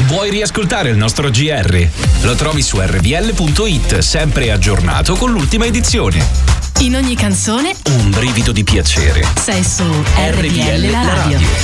Vuoi riascoltare il nostro GR? Lo trovi su rvl.it, sempre aggiornato con l'ultima edizione. In ogni canzone un brivido di piacere. sei su RVL la radio.